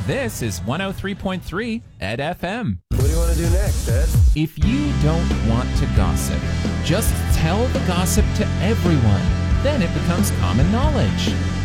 This is 103.3 Ed FM. What do you want to do next, Ed? If you don't want to gossip, just tell the gossip to everyone. Then it becomes common knowledge.